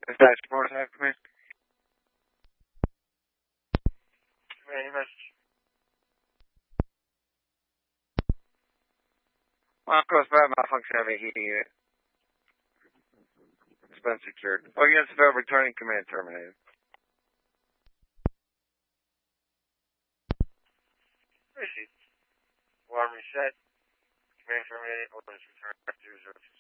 Dispatch report, have command. Command, message. Marcos, bad malfunction of a heating unit. It's been secured. All units available, returning command terminated. Received. Alarm reset. Command terminated. Orders return back to 020.